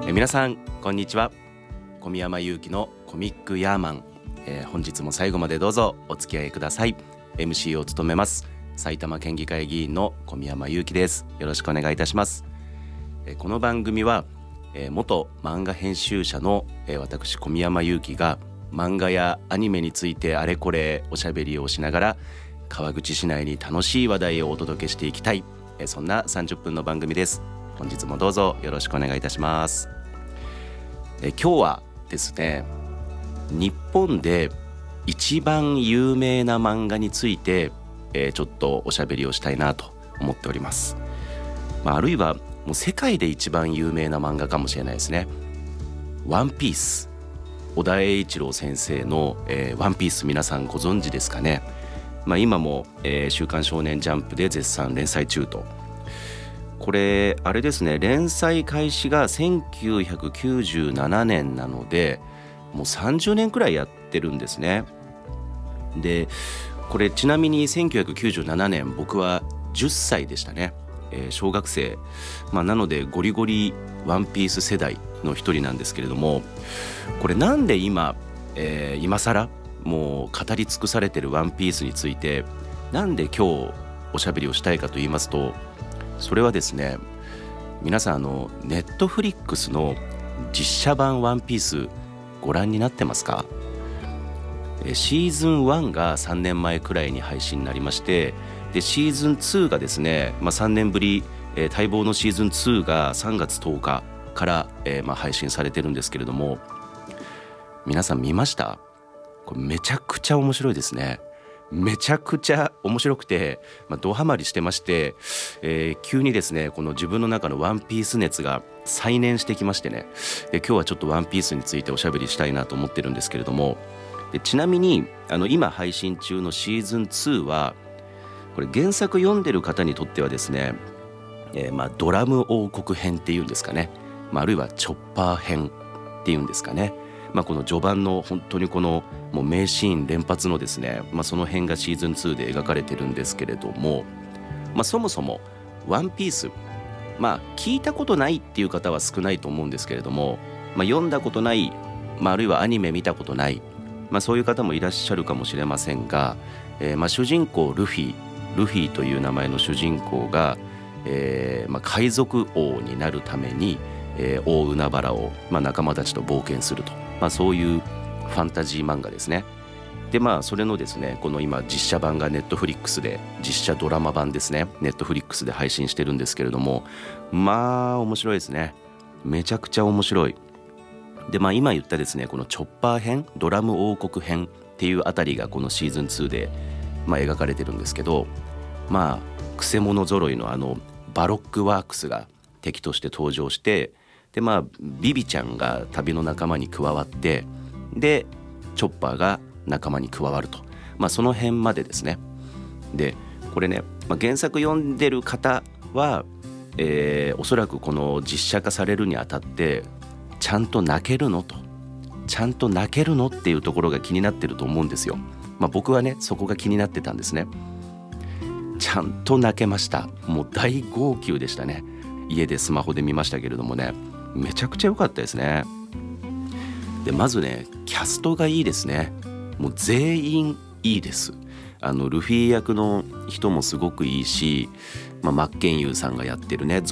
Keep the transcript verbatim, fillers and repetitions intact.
え皆さんこんにちは。小宮山雄貴のコミックヤーマン、えー、本日も最後までどうぞお付き合いください。 エムシー を務めます埼玉県議会議員の小宮山雄貴です。よろしくお願いいたします。えー、この番組は、えー、元漫画編集者の、えー、私小宮山雄貴が漫画やアニメについてあれこれおしゃべりをしながら川口市内に楽しい話題をお届けしていきたい、えー、そんなさんじゅっぷんの番組です。本日もどうぞよろしくお願いいたします。え今日はですね、日本で一番有名な漫画について、えー、ちょっとおしゃべりをしたいなと思っております。まあ、あるいはもう世界で一番有名な漫画かもしれないですね。ワンピース、小田栄一郎先生の、えー、ワンピース皆さんご存知ですかね。まあ、今も、えー、週刊少年ジャンプで絶賛連載中と。これあれですね、連載開始がせんきゅうひゃくきゅうじゅうななねんなのでもうさんじゅうねんくらいやってるんですね。でこれちなみにせんきゅうひゃくきゅうじゅうななねん僕はじゅっさいでしたね、えー、小学生、まあ、なのでゴリゴリワンピース世代の一人なんですけれども、これなんで今、えー、今更もう語り尽くされてるワンピースについてなんで今日おしゃべりをしたいかと言いますと、それはですね、皆さんあのネットフリックスの実写版ワンピースご覧になってますか？シーズンワンがさんねんまえくらいに配信になりまして、でシーズンツーがですね、まあ、さんねんぶり、えー、待望のシーズンツーがさんがつとおかから、えーまあ、配信されてるんですけれども、皆さん見ました？これめちゃくちゃ面白いですね。めちゃくちゃ面白くて、まあ、ドハマりしてまして、えー、急にですねこの自分の中のワンピース熱が再燃してきましてね、で今日はちょっとワンピースについておしゃべりしたいなと思ってるんですけれども、でちなみにあの今配信中のシーズンツーはこれ原作読んでる方にとってはですね、えー、まあドラム王国編っていうんですかね、まあ、あるいはチョッパー編っていうんですかね、まあ、この序盤の本当にこのもう名シーン連発のですね、まあ、その辺がシーズンツーで描かれてるんですけれども、まあ、そもそもワンピース、まあ聞いたことないっていう方は少ないと思うんですけれども、まあ、読んだことない、まあ、あるいはアニメ見たことない、まあ、そういう方もいらっしゃるかもしれませんが、えー、まあ主人公ルフィルフィという名前の主人公が、えーまあ、海賊王になるために、えー、大海原を、まあ、仲間たちと冒険すると、まあ、そういうファンタジー漫画ですね。でまあそれのですねこの今実写版がネットフリックスで、実写ドラマ版ですね、ネットフリックスで配信してるんですけれども、まあ面白いですね。めちゃくちゃ面白い。でまあ今言ったですねこのチョッパー編、ドラム王国編っていうあたりがこのシーズンツーで、まあ、描かれてるんですけど、まあくせ者揃いのあのバロックワークスが敵として登場して、でまあビビちゃんが旅の仲間に加わって、でチョッパーが仲間に加わると、まあ、その辺までですね。でこれね、まあ、原作読んでる方は、えー、おそらくこの実写化されるにあたってちゃんと泣けるのとちゃんと泣けるのっていうところが気になってると思うんですよ。まあ、僕はねそこが気になってたんですね。ちゃんと泣けました。もう大号泣でしたね。家でスマホで見ましたけれどもね、めちゃくちゃ良かったですね。でまずねキャストがいいですね。もう全員いいです。あのルフィ役の人もすごくいいし、まあ、マッケンユーさんがやってるね